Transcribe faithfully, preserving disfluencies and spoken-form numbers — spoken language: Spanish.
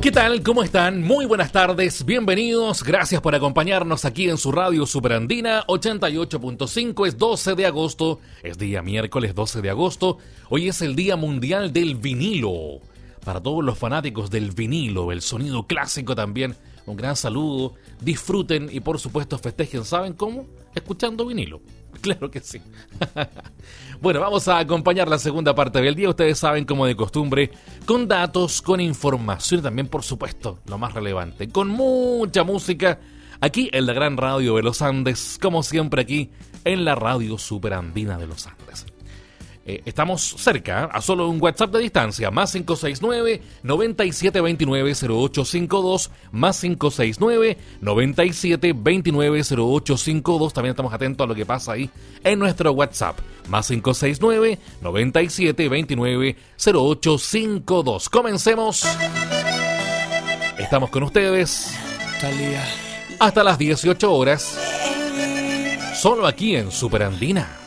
¿Qué tal? ¿Cómo están? Muy buenas tardes, bienvenidos, gracias por acompañarnos aquí en su radio Superandina ochenta y ocho punto cinco. Es doce de agosto, es día miércoles doce de agosto. Hoy es el Día Mundial del Vinilo. Para todos los fanáticos del vinilo, el sonido clásico también, un gran saludo, disfruten y por supuesto festejen. ¿Saben cómo? Escuchando vinilo. Claro que sí. Bueno, vamos a acompañar la segunda parte del día. Ustedes saben, como de costumbre, con datos, con información y también, por supuesto, lo más relevante, con mucha música, aquí en la gran radio de los Andes, como siempre aquí en la radio Superandina de los Andes. Eh, estamos cerca, a solo un WhatsApp de distancia, más cinco seis nueve, nueve siete dos nueve, cero ocho cinco dos, más cinco seis nueve, nueve siete dos nueve, cero ocho cinco dos. También estamos atentos a lo que pasa ahí en nuestro WhatsApp, más cinco seis nueve, nueve siete dos nueve, cero ocho cinco dos. Comencemos. Estamos con ustedes hasta las dieciocho horas, solo aquí en Superandina.